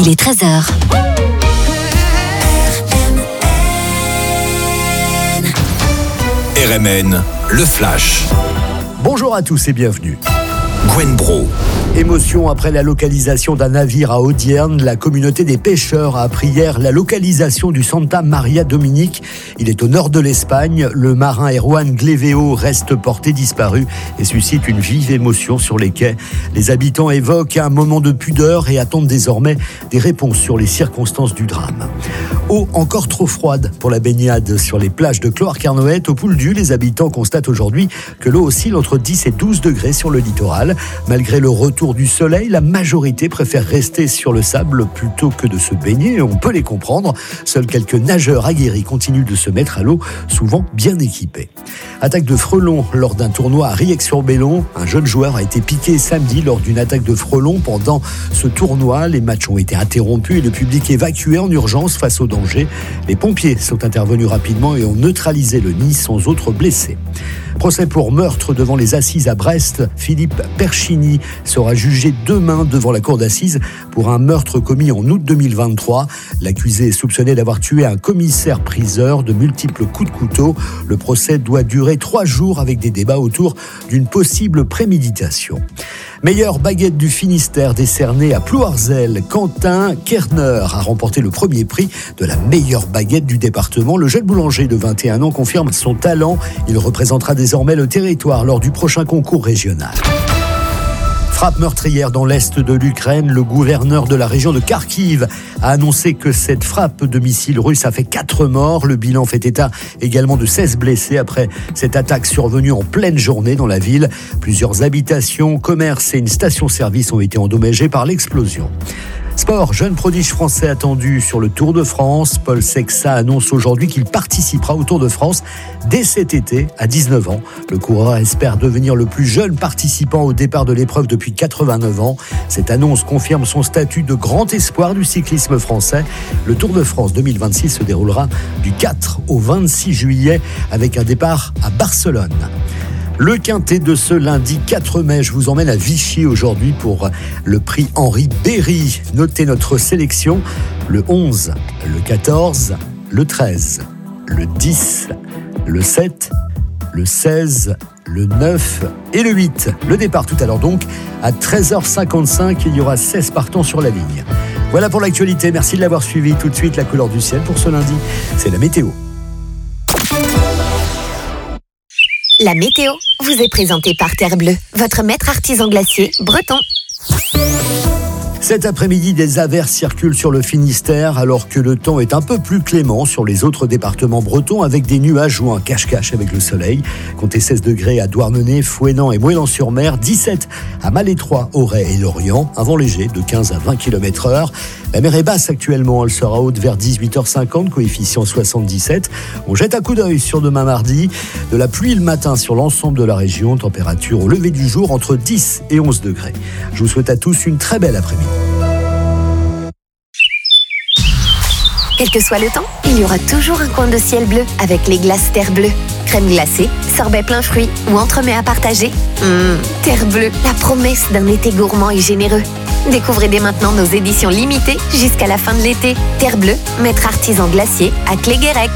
Il est 13h. RMN, le Flash. Bonjour à tous et bienvenue. Gwen Bro. Émotion après la localisation d'un navire à Audierne. La communauté des pêcheurs a appris hier la localisation du Santa Maria Dominic. Il est au nord de l'Espagne. Le marin Erwan Gleveo reste porté disparu et suscite une vive émotion sur les quais. Les habitants évoquent un moment de pudeur et attendent désormais des réponses sur les circonstances du drame. Eau encore trop froide pour la baignade sur les plages de Clohars-Carnoët. Au Pouldu, les habitants constatent aujourd'hui que l'eau oscille entre 10 et 12 degrés sur le littoral. Malgré le retour du soleil, la majorité préfère rester sur le sable plutôt que de se baigner. On peut les comprendre. Seuls quelques nageurs aguerris continuent de se mettre à l'eau, souvent bien équipés. Attaque de frelons lors d'un tournoi à Rieix-sur-Bellon. Un jeune joueur a été piqué samedi lors d'une attaque de frelons. Pendant ce tournoi, les matchs ont été interrompus et le public évacué en urgence face au danger. Les pompiers sont intervenus rapidement et ont neutralisé le nid sans autres blessés. Procès pour meurtre devant les assises à Brest. Philippe Perchini sera jugé demain devant la cour d'assises pour un meurtre commis en août 2023. L'accusé est soupçonné d'avoir tué un commissaire-priseur de multiples coups de couteau. Le procès doit durer 3 jours avec des débats autour d'une possible préméditation. Meilleure baguette du Finistère décernée à Plouarzel. Quentin Kerner a remporté le premier prix de la meilleure baguette du département. Le jeune boulanger de 21 ans confirme son talent. Il représentera désormais le territoire lors du prochain concours régional. Frappe meurtrière dans l'est de l'Ukraine. Le gouverneur de la région de Kharkiv a annoncé que cette frappe de missile russe a fait 4 morts. Le bilan fait état également de 16 blessés après cette attaque survenue en pleine journée dans la ville. Plusieurs habitations, commerces et une station-service ont été endommagés par l'explosion. Sport, jeune prodige français attendu sur le Tour de France. Paul Sexa annonce aujourd'hui qu'il participera au Tour de France dès cet été à 19 ans. Le coureur espère devenir le plus jeune participant au départ de l'épreuve depuis 89 ans. Cette annonce confirme son statut de grand espoir du cyclisme français. Le Tour de France 2026 se déroulera du 4 au 26 juillet avec un départ à Barcelone. Le quintet de ce lundi 4 mai, je vous emmène à Vichy aujourd'hui pour le prix Henri Berry. Notez notre sélection, le 11, le 14, le 13, le 10, le 7, le 16, le 9 et le 8. Le départ tout à l'heure donc, à 13h55, il y aura 16 partants sur la ligne. Voilà pour l'actualité, merci de l'avoir suivi. Tout de suite, la couleur du ciel pour ce lundi, c'est la météo. La météo vous est présentée par Terre Bleue, votre maître artisan glacier breton. Cet après-midi, des averses circulent sur le Finistère alors que le temps est un peu plus clément sur les autres départements bretons avec des nuages ou un cache-cache avec le soleil. Comptez 16 degrés à Douarnenez, Fouesnant et Moëlan-sur-Mer, 17 à Malétroit, Auray et Lorient, un vent léger de 15 à 20 km/h. La mer est basse actuellement, elle sera haute vers 18h50, coefficient 77. On jette un coup d'œil sur demain mardi. De la pluie le matin sur l'ensemble de la région, température au lever du jour entre 10 et 11 degrés. Je vous souhaite à tous une très belle après-midi. Quel que soit le temps, il y aura toujours un coin de ciel bleu avec les glaces Terre Bleue. Crème glacée, sorbet plein fruits ou entremets à partager. Terre Bleue, la promesse d'un été gourmand et généreux. Découvrez dès maintenant nos éditions limitées jusqu'à la fin de l'été. Terre Bleue, maître artisan glacier à Cléguérec.